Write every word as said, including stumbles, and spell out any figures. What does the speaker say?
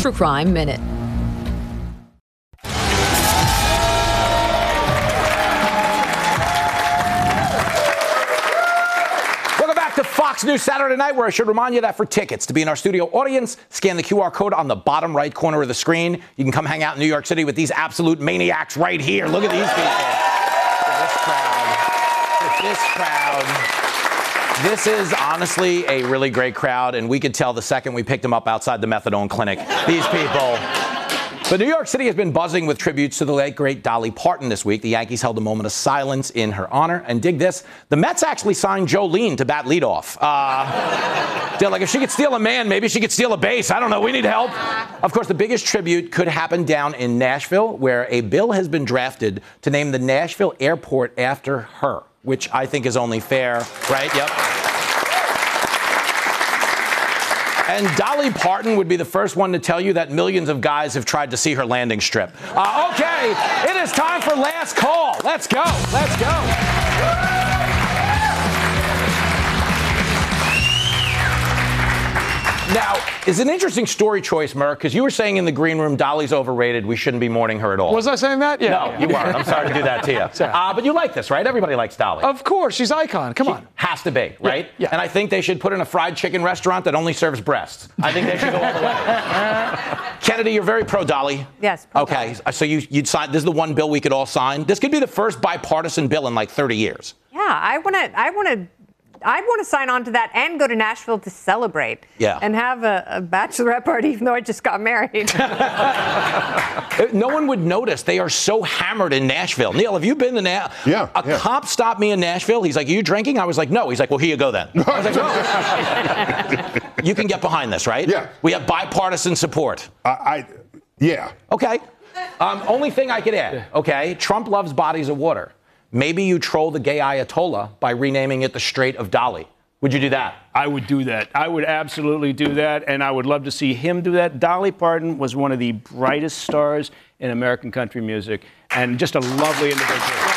True Crime Minute. To Fox News Saturday Night, where I should remind you that for tickets to be in our studio audience, scan the Q R code on the bottom right corner of the screen. You can come hang out in New York City with these absolute maniacs right here. Look at these people. This crowd. This crowd. This is honestly a really great crowd, and we could tell the second we picked them up outside the methadone clinic. These people. But New York City has been buzzing with tributes to the late, great Dolly Parton this week. The Yankees held a moment of silence in her honor. And dig this, the Mets actually signed Jolene to bat leadoff. Uh, they're like, if she could steal a man, maybe she could steal a base. I don't know. We need help. Of course, the biggest tribute could happen down in Nashville, where a bill has been drafted to name the Nashville airport after her, which I think is only fair, right? Yep. And Dolly Parton would be the first one to tell you that millions of guys have tried to see her landing strip. Uh, okay, it is time for last call. Let's go. Let's go. Now, it's an interesting story choice, Merck, because you were saying in the green room, Dolly's overrated. We shouldn't be mourning her at all. Was I saying that? Yeah. No, you weren't. I'm sorry to do that to you. Uh, but you like this, right? Everybody likes Dolly. Of course. She's icon. Come she on. Has to be, right? Yeah, yeah. And I think they should put in a fried chicken restaurant that only serves breasts. I think they should go all the way. Kennedy, you're very pro-Dolly. Yes. Pro okay. Dolly. So you, you'd sign. This is the one bill we could all sign. This could be the first bipartisan bill in like thirty years. Yeah, I want to. I want to. I want to sign on to that and go to Nashville to celebrate. Yeah. And have a, a bachelorette party, even though I just got married. No one would notice. They are so hammered in Nashville. Neil, have you been to Nashville? Yeah. A yeah. cop stopped me in Nashville. He's like, "Are you drinking?" I was like, "No." He's like, "Well, here you go then." I was like, "No." You can get behind this, right? Yeah. We have bipartisan support. I, I yeah. Okay. Um, only thing I could add, okay? Trump loves bodies of water. Maybe you troll the gay Ayatollah by renaming it the Strait of Dolly. Would you do that? I would do that. I would absolutely do that, and I would love to see him do that. Dolly Parton was one of the brightest stars in American country music, and just a lovely individual.